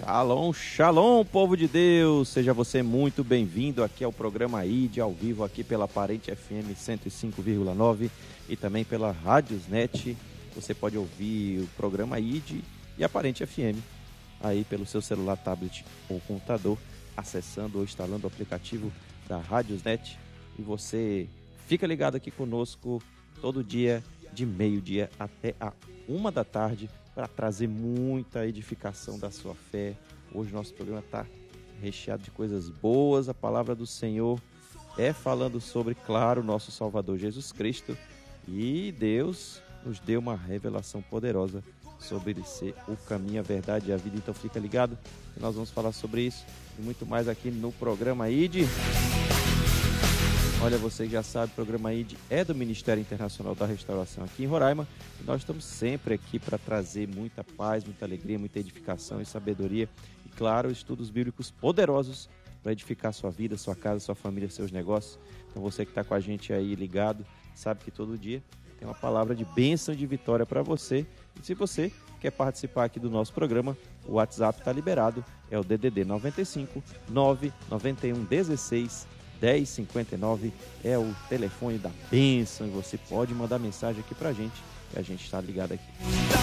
Shalom, shalom, povo de Deus! Seja você muito bem-vindo aqui ao programa ID, ao vivo aqui pela Aparente FM 105,9 e também pela Radiosnet. Você pode ouvir o programa ID e Aparente FM aí pelo seu celular, tablet ou computador, acessando ou instalando o aplicativo da Radiosnet. E você fica ligado aqui conosco todo dia, de meio-dia até a 1 da tarde, para trazer muita edificação da sua fé. Hoje o nosso programa está recheado de coisas boas. A palavra do Senhor é falando sobre, claro, o nosso Salvador Jesus Cristo. E Deus nos deu uma revelação poderosa sobre ele ser o caminho, a verdade e a vida. Então fica ligado que nós vamos falar sobre isso e muito mais aqui no programa ID. Olha, você já sabe, o programa ID é do Ministério Internacional da Restauração aqui em Roraima. E nós estamos sempre aqui para trazer muita paz, muita alegria, muita edificação e sabedoria. E, claro, estudos bíblicos poderosos para edificar sua vida, sua casa, sua família, seus negócios. Então, você que está com a gente aí ligado, sabe que todo dia tem uma palavra de bênção e de vitória para você. E se você quer participar aqui do nosso programa, o WhatsApp está liberado. É o DDD 95 991 16 1059 é o telefone da bênção e você pode mandar mensagem aqui pra gente e a gente está ligado aqui.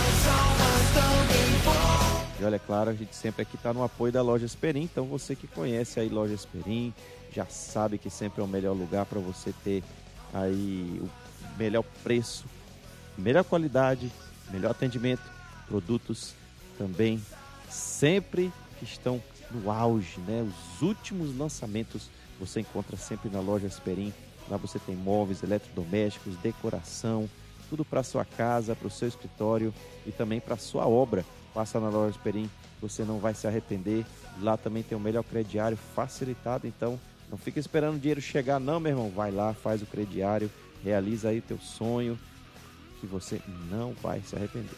E olha, claro, a gente sempre aqui está no apoio da Lojas Perim, então você que conhece aí Lojas Perim já sabe que sempre é o melhor lugar para você ter aí o melhor preço, melhor qualidade, melhor atendimento, produtos também sempre que estão no auge, né? Os últimos lançamentos você encontra sempre na Loja Perim. Lá você tem móveis, eletrodomésticos, decoração, tudo para sua casa, para o seu escritório e também para sua obra. Passa na Loja Perim, você não vai se arrepender. Lá também tem o melhor crediário facilitado, então não fica esperando o dinheiro chegar não, meu irmão. Vai lá, faz o crediário, realiza aí o teu sonho, que você não vai se arrepender.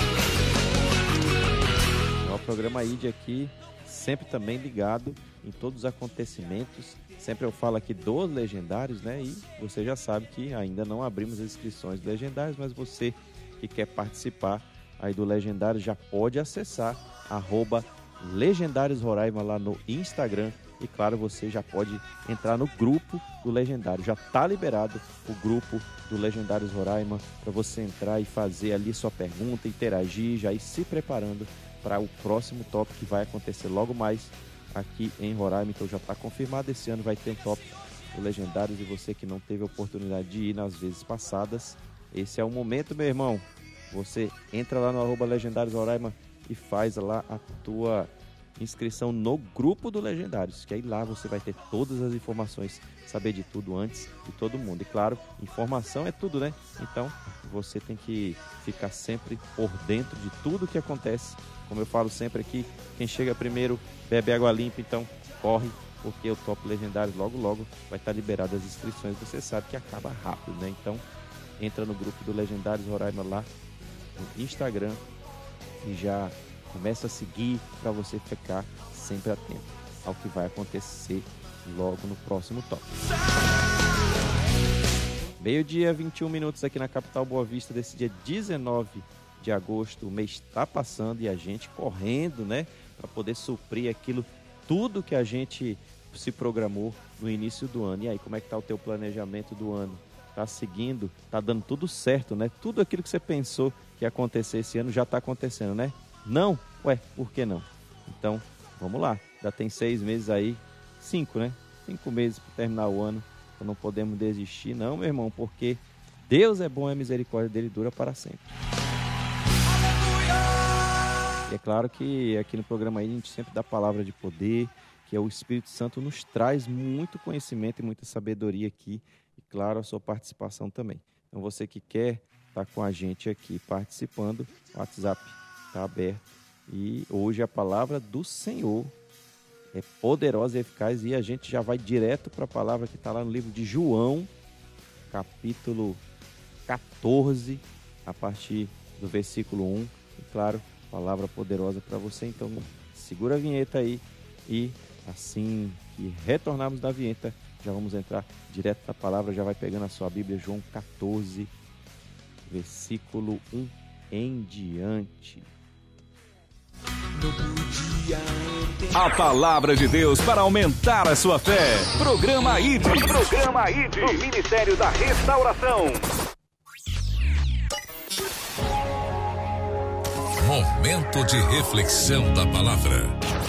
É o programa ID aqui, sempre também ligado em todos os acontecimentos. Sempre eu falo aqui dos legendários, né? E você já sabe que ainda não abrimos as inscrições dos legendários, mas você que quer participar aí do legendário já pode acessar @Legendários Roraima lá no Instagram. E claro, você já pode entrar no grupo do Legendário. Já está liberado o grupo do Legendários Roraima para você entrar e fazer ali sua pergunta, interagir, já ir se preparando para o próximo top que vai acontecer logo mais aqui em Roraima. Então já está confirmado, esse ano vai ter top do Legendários. E você que não teve a oportunidade de ir nas vezes passadas, esse é o momento, meu irmão. Você entra lá no @Legendários Roraima e faz lá a tua inscrição no grupo do Legendários, que aí lá você vai ter todas as informações, saber de tudo antes de todo mundo. E claro, informação é tudo, né? Então você tem que ficar sempre por dentro de tudo que acontece. Como eu falo sempre aqui, quem chega primeiro bebe água limpa, então corre, porque o Top Legendários logo vai estar liberado as inscrições. Você sabe que acaba rápido, né? Então entra no grupo do Legendários Roraima lá no Instagram e já começa a seguir para você ficar sempre atento ao que vai acontecer logo no próximo top. Meio-dia, 21 minutos aqui na capital Boa Vista, desse dia 19 de agosto. O mês está passando e a gente correndo, né? Para poder suprir aquilo, tudo que a gente se programou no início do ano. E aí, como é que tá o teu planejamento do ano? Tá seguindo? Tá dando tudo certo, né? Tudo aquilo que você pensou que ia acontecer esse ano já está acontecendo, né? Não? Ué, por que não? Então, vamos lá. Já tem 6 meses aí, 5, né? 5 meses para terminar o ano. Então não podemos desistir, não, meu irmão, porque Deus é bom e a misericórdia dele dura para sempre. E é claro que aqui no programa aí a gente sempre dá palavra de poder, que é o Espírito Santo nos traz muito conhecimento e muita sabedoria aqui. E claro, a sua participação também. Então você que quer estar com a gente aqui participando, o WhatsApp está aberto e hoje a palavra do Senhor é poderosa e eficaz e a gente já vai direto para a palavra que está lá no livro de João, capítulo 14, a partir do versículo 1. E claro, palavra poderosa para você. Então segura a vinheta aí e assim que retornarmos da vinheta já vamos entrar direto na palavra. Já vai pegando a sua Bíblia, João 14, versículo 1 em diante. Não podia A palavra de Deus para aumentar a sua fé. Programa ID. Programa ID. Do Ministério da Restauração. Momento de reflexão da palavra.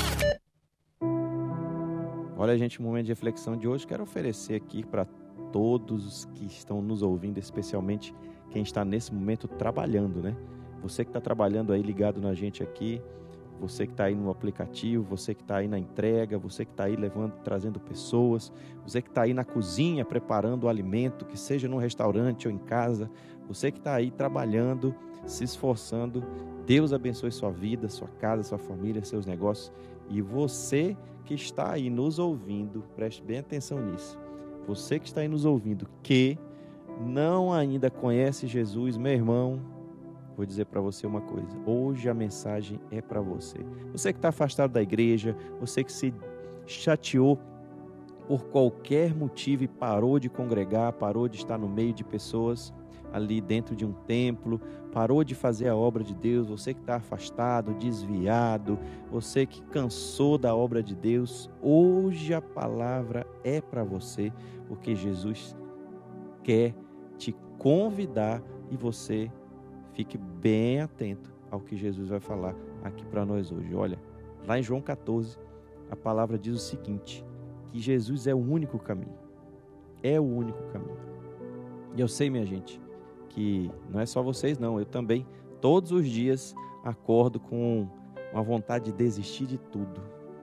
Olha, gente, o momento de reflexão de hoje quero oferecer aqui para todos os que estão nos ouvindo, especialmente quem está nesse momento trabalhando, né? Você que está trabalhando aí ligado na gente aqui, você que está aí no aplicativo, você que está aí na entrega, você que está aí trazendo pessoas, você que está aí na cozinha preparando o alimento, que seja num restaurante ou em casa, você que está aí trabalhando, se esforçando, Deus abençoe sua vida, sua casa, sua família, seus negócios. E você que está aí nos ouvindo, preste bem atenção nisso, você que está aí nos ouvindo, que não ainda conhece Jesus, meu irmão, vou dizer para você uma coisa, hoje a mensagem é para você. Você que está afastado da igreja, você que se chateou por qualquer motivo e parou de congregar, parou de estar no meio de pessoas ali dentro de um templo, parou de fazer a obra de Deus, você que está afastado, desviado, você que cansou da obra de Deus, hoje a palavra é para você, porque Jesus quer te convidar e você fique bem atento ao que Jesus vai falar aqui para nós hoje. Olha, lá em João 14, a palavra diz o seguinte, que Jesus é o único caminho. É o único caminho. E eu sei, minha gente, que não é só vocês não, eu também, todos os dias, acordo com uma vontade de desistir de tudo.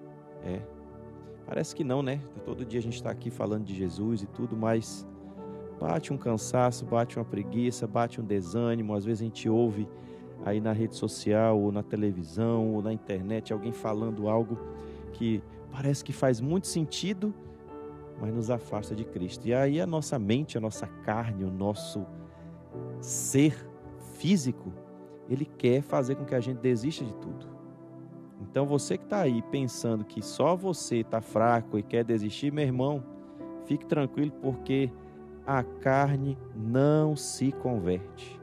Parece que não, né? Todo dia a gente está aqui falando de Jesus e tudo, mas bate um cansaço, bate uma preguiça, bate um desânimo. Às vezes a gente ouve aí na rede social, ou na televisão, ou na internet, alguém falando algo que parece que faz muito sentido, mas nos afasta de Cristo. E aí a nossa mente, a nossa carne, o nosso ser físico, ele quer fazer com que a gente desista de tudo. Então você que está aí pensando que só você está fraco e quer desistir, meu irmão, fique tranquilo, porque a carne não se converte.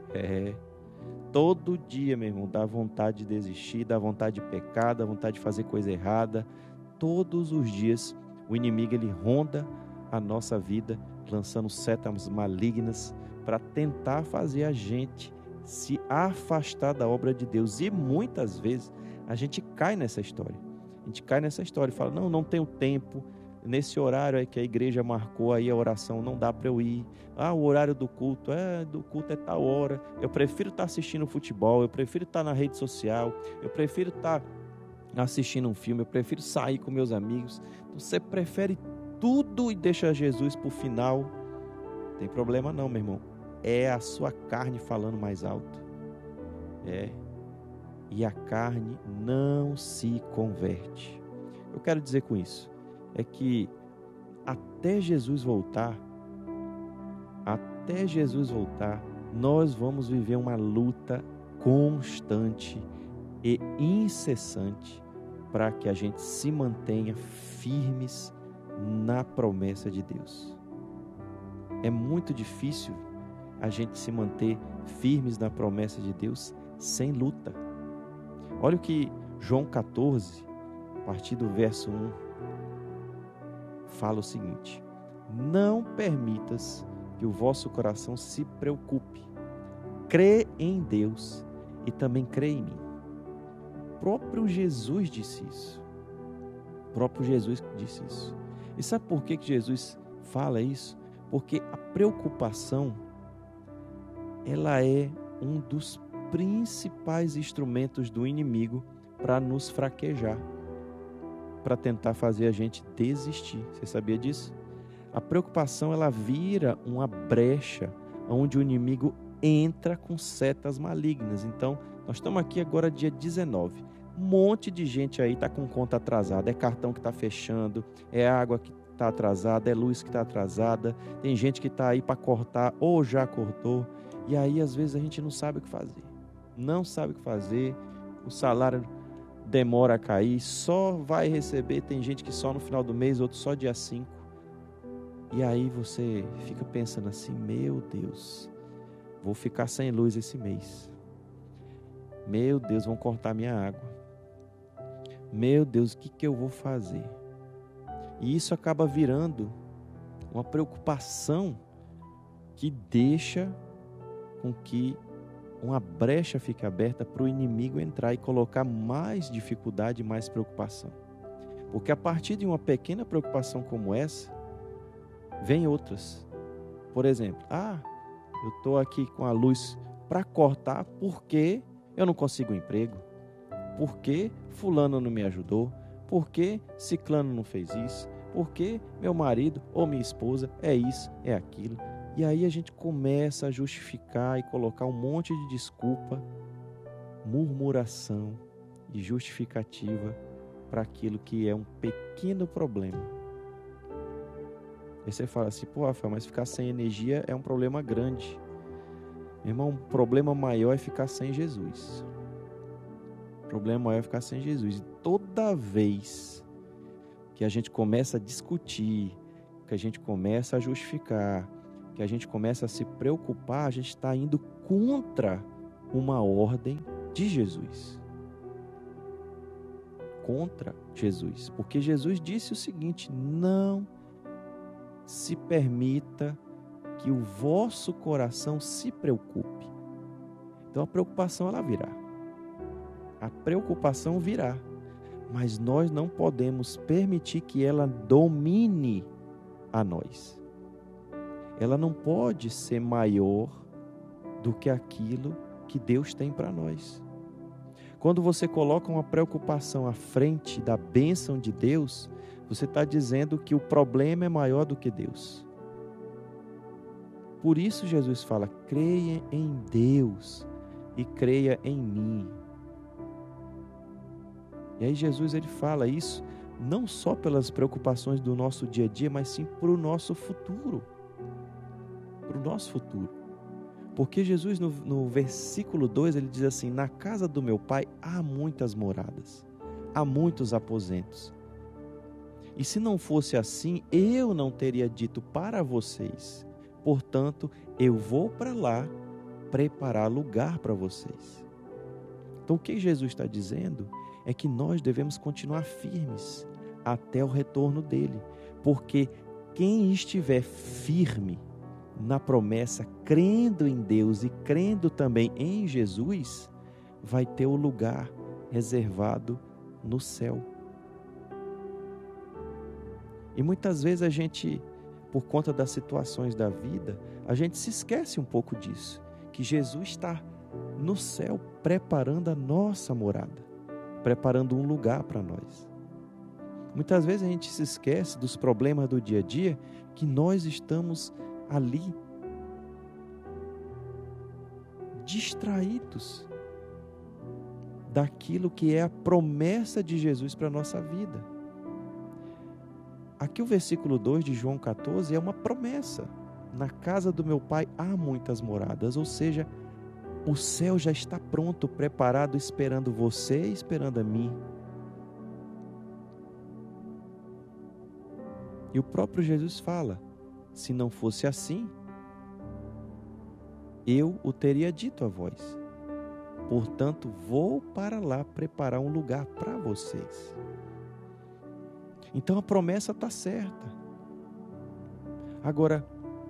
Todo dia, meu irmão, dá vontade de desistir, dá vontade de pecar, dá vontade de fazer coisa errada. Todos os dias o inimigo ele ronda a nossa vida, lançando setas malignas para tentar fazer a gente se afastar da obra de Deus. E muitas vezes a gente cai nessa história. A gente cai nessa história e fala, não tenho tempo. Nesse horário aí que a igreja marcou aí a oração, não dá para eu ir. O horário do culto é tal hora. Eu prefiro estar assistindo futebol, eu prefiro estar na rede social, eu prefiro estar assistindo um filme, eu prefiro sair com meus amigos. Então, você prefere tudo e deixa Jesus para o final. Não tem problema não, meu irmão. É a sua carne falando mais alto. E a carne não se converte. Eu quero dizer com isso é que até Jesus voltar, nós vamos viver uma luta constante e incessante para que a gente se mantenha firmes na promessa de Deus. É muito difícil a gente se manter firmes na promessa de Deus sem luta. Olha o que João 14, a partir do verso 1, fala o seguinte: não permitas que o vosso coração se preocupe. Crê em Deus e também crê em mim. O próprio Jesus disse isso. E sabe por que Jesus fala isso? Porque a preocupação, ela é um dos principais instrumentos do inimigo para nos fraquejar, para tentar fazer a gente desistir. Você sabia disso? A preocupação, ela vira uma brecha onde o inimigo entra com setas malignas. Então, nós estamos aqui agora dia 19. Um monte de gente aí está com conta atrasada. É cartão que está fechando, é água que está atrasada, é luz que está atrasada. Tem gente que está aí para cortar ou já cortou. E aí, às vezes, a gente não sabe o que fazer. Não sabe o que fazer. O salário demora a cair, só vai receber, tem gente que só no final do mês, outro só dia 5. E aí você fica pensando assim, meu Deus, vou ficar sem luz esse mês. Meu Deus, vão cortar minha água. Meu Deus, o que eu vou fazer? E isso acaba virando uma preocupação que deixa com que uma brecha fique aberta para o inimigo entrar e colocar mais dificuldade, mais preocupação. Porque a partir de uma pequena preocupação como essa, vem outras. Por exemplo, eu estou aqui com a luz para cortar porque eu não consigo um emprego. Porque fulano não me ajudou. Porque ciclano não fez isso. Porque meu marido ou minha esposa é isso, é aquilo. E aí a gente começa a justificar e colocar um monte de desculpa, murmuração e justificativa para aquilo que é um pequeno problema. Aí você fala assim, Rafael, mas ficar sem energia é um problema grande. Meu irmão, um problema maior é ficar sem Jesus. O problema maior é ficar sem Jesus. E toda vez que a gente começa a discutir, que a gente começa a justificar, que a gente começa a se preocupar, a gente está indo contra uma ordem de Jesus. Contra Jesus. Porque Jesus disse o seguinte, não se permita que o vosso coração se preocupe. Então a preocupação ela virá. A preocupação virá. Mas nós não podemos permitir que ela domine a nós. Ela não pode ser maior do que aquilo que Deus tem para nós. Quando você coloca uma preocupação à frente da bênção de Deus, você está dizendo que o problema é maior do que Deus. Por isso Jesus fala, creia em Deus e creia em mim. E aí Jesus ele fala isso não só pelas preocupações do nosso dia a dia, mas sim para o nosso futuro. Para o nosso futuro. Porque Jesus no versículo 2 ele diz assim, na casa do meu pai há muitas moradas, há muitos aposentos. E se não fosse assim, eu não teria dito para vocês. Portanto, eu vou para lá preparar lugar para vocês. Então o que Jesus está dizendo é que nós devemos continuar firmes até o retorno dele. Porque quem estiver firme na promessa, crendo em Deus e crendo também em Jesus, vai ter o lugar reservado no céu. E muitas vezes a gente, por conta das situações da vida, a gente se esquece um pouco disso, que Jesus está no céu preparando a nossa morada, preparando um lugar para nós. Muitas vezes a gente se esquece dos problemas do dia a dia, que nós estamos ali distraídos daquilo que é a promessa de Jesus para a nossa vida. Aqui o versículo 2 de João 14 é uma promessa. Na casa do meu pai há muitas moradas, ou seja, o céu já está pronto, preparado, esperando você, esperando a mim. E o próprio Jesus fala, se não fosse assim, eu o teria dito a vós. Portanto, vou para lá preparar um lugar para vocês. Então a promessa está certa. Agora,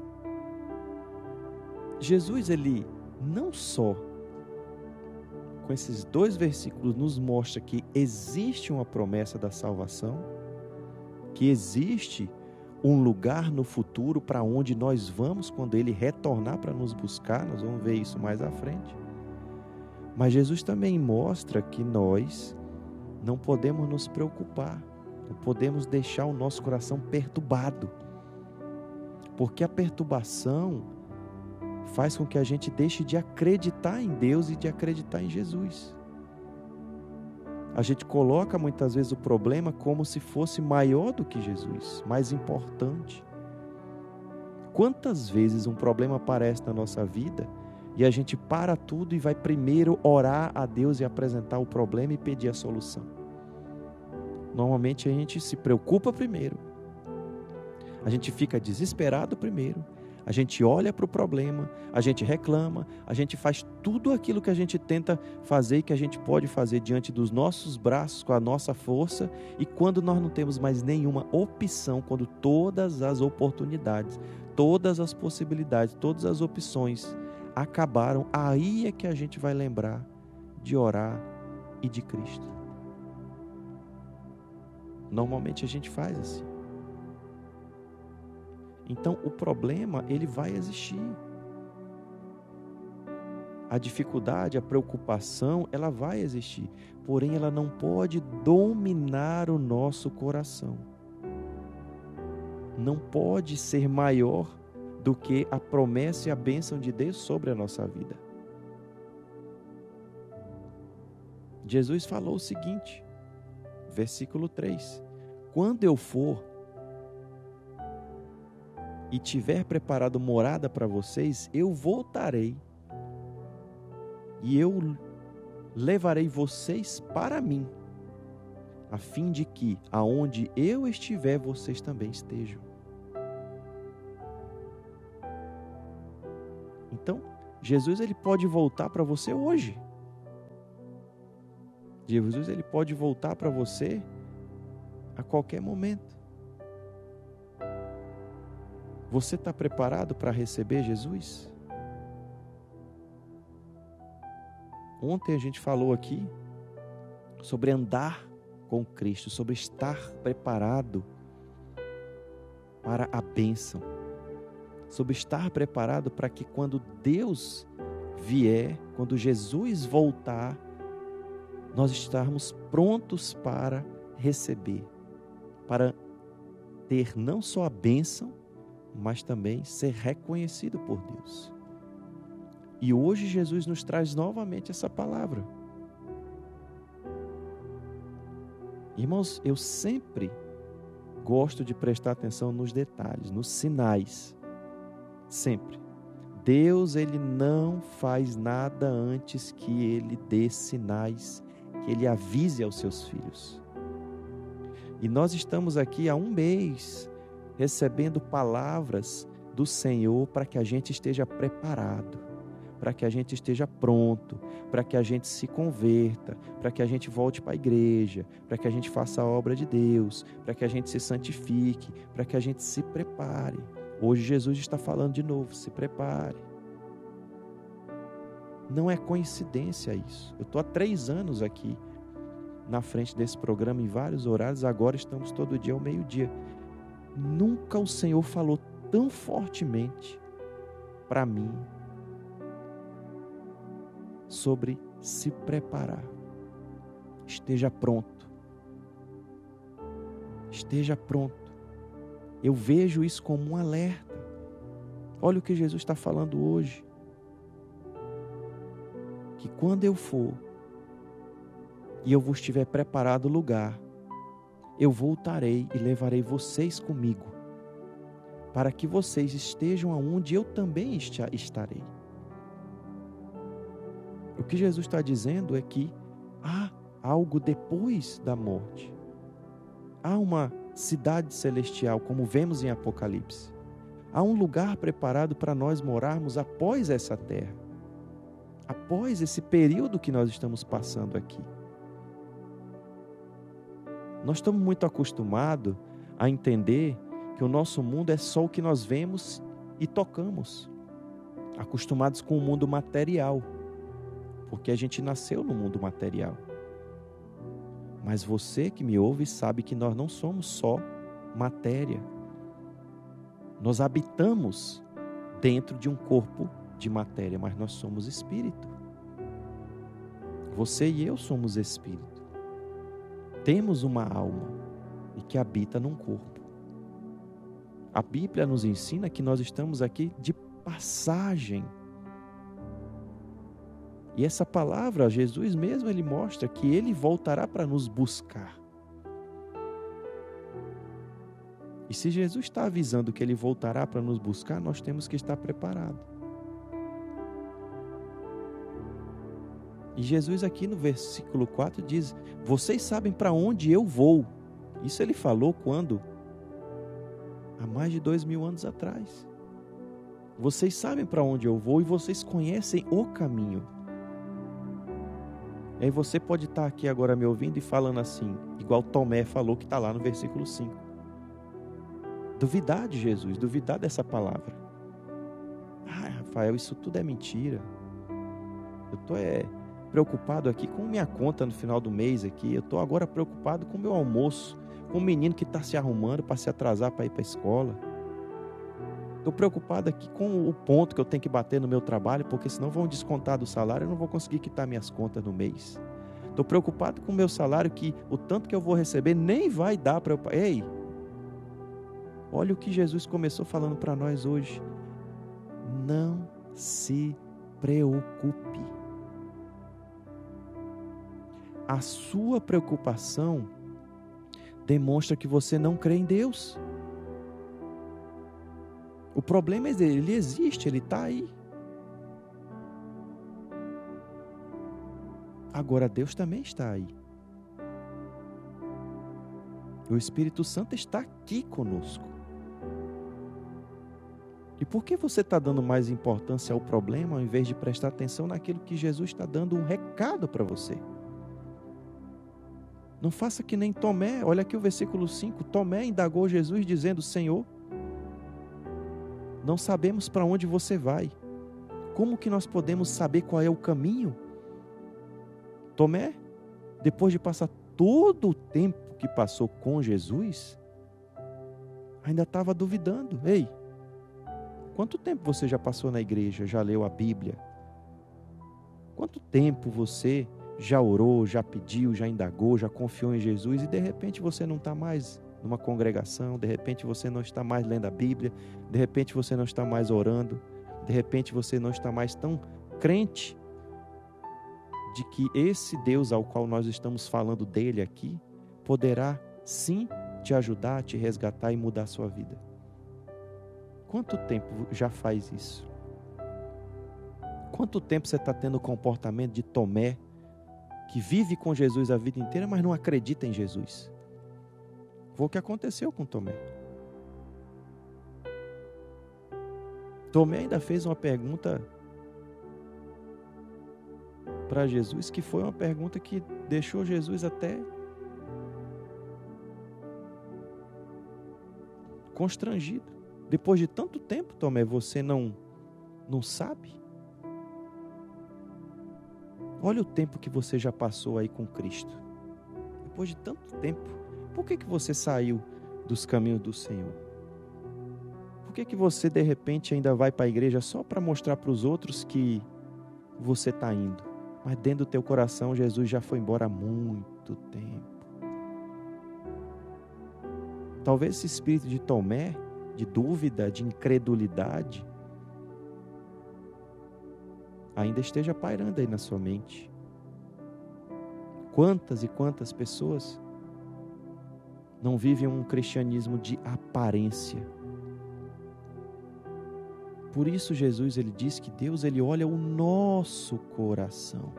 Jesus, ele não só com esses 2 versículos nos mostra que existe uma promessa da salvação, que existe um lugar no futuro para onde nós vamos quando ele retornar para nos buscar, nós vamos ver isso mais à frente. Mas Jesus também mostra que nós não podemos nos preocupar, não podemos deixar o nosso coração perturbado, porque a perturbação faz com que a gente deixe de acreditar em Deus e de acreditar em Jesus. A gente coloca muitas vezes o problema como se fosse maior do que Jesus, mais importante. Quantas vezes um problema aparece na nossa vida e a gente para tudo e vai primeiro orar a Deus e apresentar o problema e pedir a solução? Normalmente a gente se preocupa primeiro, a gente fica desesperado primeiro, A gente olha para o problema, a gente reclama, a gente faz tudo aquilo que a gente tenta fazer e que a gente pode fazer diante dos nossos braços, com a nossa força, e quando nós não temos mais nenhuma opção, quando todas as oportunidades, todas as possibilidades, todas as opções acabaram, aí é que a gente vai lembrar de orar e de Cristo. Normalmente a gente faz assim. Então o problema, ele vai existir. A dificuldade, a preocupação, ela vai existir. Porém, ela não pode dominar o nosso coração. Não pode ser maior do que a promessa e a bênção de Deus sobre a nossa vida. Jesus falou o seguinte, versículo 3: quando eu for e tiver preparado morada para vocês, eu voltarei e eu levarei vocês para mim, a fim de que, aonde eu estiver, vocês também estejam. Então, Jesus, ele pode voltar para você hoje. Jesus, ele pode voltar para você a qualquer momento. Você está preparado para receber Jesus? Ontem a gente falou aqui sobre andar com Cristo, sobre estar preparado para a bênção, sobre estar preparado para que quando Deus vier, quando Jesus voltar, nós estarmos prontos para receber, para ter não só a bênção, mas também ser reconhecido por Deus. E hoje Jesus nos traz novamente essa palavra. Irmãos, eu sempre gosto de prestar atenção nos detalhes, nos sinais. Sempre. Deus, ele não faz nada antes que ele dê sinais, que ele avise aos seus filhos. E nós estamos aqui há um mês recebendo palavras do Senhor para que a gente esteja preparado, para que a gente esteja pronto, para que a gente se converta, para que a gente volte para a igreja, para que a gente faça a obra de Deus, para que a gente se santifique, para que a gente se prepare. Hoje Jesus está falando de novo, se prepare. Não é coincidência isso. Eu estou há 3 anos aqui na frente desse programa em vários horários, agora estamos todo dia ao meio-dia. Nunca o Senhor falou tão fortemente para mim sobre se preparar. Esteja pronto. Esteja pronto. Eu vejo isso como um alerta. Olha o que Jesus está falando hoje. Que quando eu for e eu vos tiver preparado o lugar, eu voltarei e levarei vocês comigo, para que vocês estejam aonde eu também estarei. O que Jesus está dizendo é que há algo depois da morte. Há uma cidade celestial, como vemos em Apocalipse. Há um lugar preparado para nós morarmos após essa terra, após esse período que nós estamos passando aqui. Nós estamos muito acostumados a entender que o nosso mundo é só o que nós vemos e tocamos. Acostumados com o mundo material, porque a gente nasceu no mundo material. Mas você que me ouve sabe que nós não somos só matéria. Nós habitamos dentro de um corpo de matéria, mas nós somos espírito. Você e eu somos espírito. Temos uma alma e que habita num corpo. A Bíblia nos ensina que nós estamos aqui de passagem. E essa palavra, Jesus mesmo, ele mostra que ele voltará para nos buscar. E se Jesus está avisando que ele voltará para nos buscar, nós temos que estar preparados. E Jesus aqui no versículo 4 diz: vocês sabem para onde eu vou. Isso ele falou quando? Há mais de 2000 anos atrás. Vocês sabem para onde eu vou e vocês conhecem o caminho. E aí você pode estar aqui agora me ouvindo e falando assim, igual Tomé falou que está lá no versículo 5. Duvidar de Jesus, duvidar dessa palavra. Rafael, isso tudo é mentira. Eu estou preocupado aqui com minha conta no final do mês aqui. Eu estou agora preocupado com o meu almoço, com o menino que está se arrumando para se atrasar para ir para a escola. Estou preocupado aqui com o ponto que eu tenho que bater no meu trabalho, porque senão vão descontar do salário e eu não vou conseguir quitar minhas contas no mês. Estou preocupado com o meu salário, que o tanto que eu vou receber nem vai dar para eu... Ei, olha o que Jesus começou falando para nós hoje. Não se preocupe. A sua preocupação demonstra que você não crê em Deus. O problema é dele, ele existe, ele está aí. Agora Deus também está aí. O Espírito Santo está aqui conosco. E por que você está dando mais importância ao problema ao invés de prestar atenção naquilo que Jesus está dando um recado para você? Não faça que nem Tomé. Olha aqui o versículo 5. Tomé indagou Jesus dizendo: Senhor, não sabemos para onde você vai. Como que nós podemos saber qual é o caminho? Tomé, depois de passar todo o tempo que passou com Jesus, ainda estava duvidando. Ei, quanto tempo você já passou na igreja, já leu a Bíblia? Quanto tempo você já orou, já pediu, já indagou, já confiou em Jesus e de repente você não está mais numa congregação, de repente você não está mais lendo a Bíblia, de repente você não está mais orando, de repente você não está mais tão crente de que esse Deus ao qual nós estamos falando dele aqui, poderá sim te ajudar, te resgatar e mudar a sua vida. Quanto tempo já faz isso? Quanto tempo você está tendo o comportamento de Tomé, que vive com Jesus a vida inteira, mas não acredita em Jesus? Foi o que aconteceu com Tomé. Tomé ainda fez uma pergunta para Jesus, que foi uma pergunta que deixou Jesus até constrangido. Depois de tanto tempo, Tomé, você não sabe? Olha o tempo que você já passou aí com Cristo. Depois de tanto tempo, por que você saiu dos caminhos do Senhor? Por que você de repente ainda vai para a igreja só para mostrar para os outros que você está indo? Mas dentro do teu coração Jesus já foi embora há muito tempo. Talvez esse espírito de Tomé, de dúvida, de incredulidade, ainda esteja pairando aí na sua mente. Quantas e quantas pessoas não vivem um cristianismo de aparência? Por isso Jesus, ele diz que Deus, ele olha o nosso coração.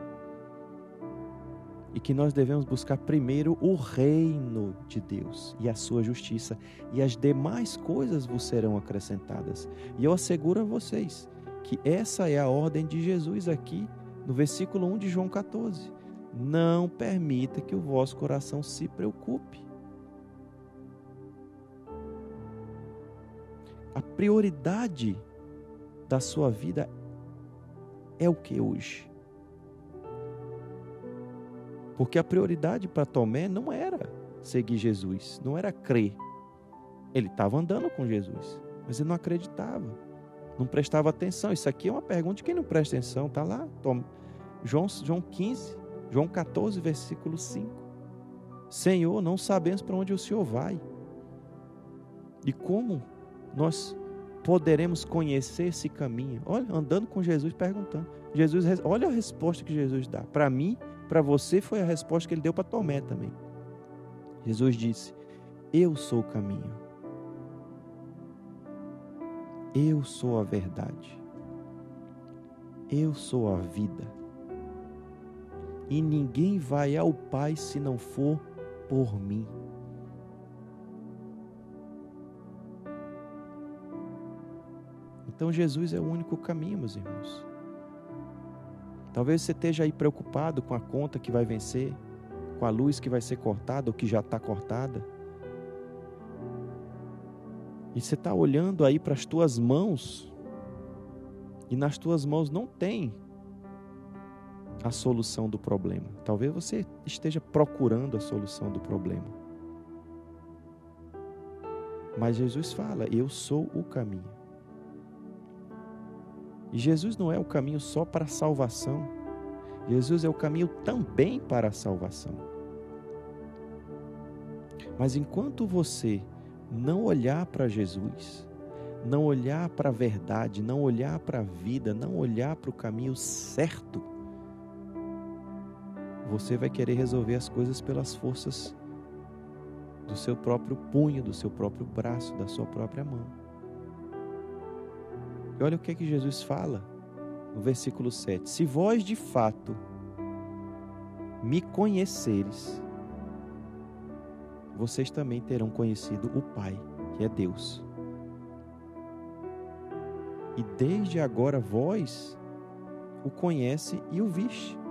E que nós devemos buscar primeiro o reino de Deus e a sua justiça. E as demais coisas vos serão acrescentadas. E eu asseguro a vocês que essa é a ordem de Jesus aqui no versículo 1 de João 14. Não permita que o vosso coração se preocupe. A prioridade da sua vida é o que hoje? Porque a prioridade para Tomé não era seguir Jesus, não era crer. Ele estava andando com Jesus, mas ele não acreditava, não prestava atenção. Isso aqui é uma pergunta de quem não presta atenção, está lá, João 15, João 14, versículo 5. Senhor, não sabemos para onde o Senhor vai. E como nós poderemos conhecer esse caminho? Olha, andando com Jesus, perguntando. Olha a resposta que Jesus dá. Para mim, para você, foi a resposta que ele deu para Tomé também. Jesus disse: eu sou o caminho. Eu sou a verdade. Eu sou a vida. E ninguém vai ao Pai se não for por mim. Então Jesus é o único caminho, meus irmãos. Talvez você esteja aí preocupado com a conta que vai vencer, com a luz que vai ser cortada ou que já está cortada. E você está olhando aí para as tuas mãos, e nas tuas mãos não tem a solução do problema. Talvez você esteja procurando a solução do problema. Mas Jesus fala, eu sou o caminho. E Jesus não é o caminho só para a salvação. Jesus é o caminho também para a salvação. Mas enquanto você não olhar para Jesus, não olhar para a verdade, não olhar para a vida, não olhar para o caminho certo, você vai querer resolver as coisas pelas forças do seu próprio punho, do seu próprio braço, da sua própria mão. E olha o que é que Jesus fala no versículo 7. Se vós de fato me conheceres, vocês também terão conhecido o Pai, que é Deus. E desde agora vós o conhece e o viste.